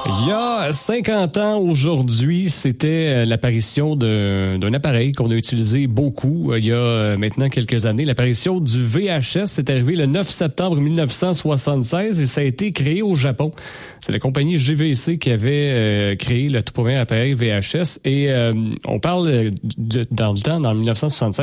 Il y a 50 ans aujourd'hui, c'était l'apparition d'un appareil qu'on a utilisé beaucoup il y a maintenant quelques années. L'apparition du VHS, c'est arrivé le 9 septembre 1976 et ça a été créé au Japon. C'est la compagnie GVC qui avait créé le tout premier appareil VHS et on parle dans le temps, dans 1976,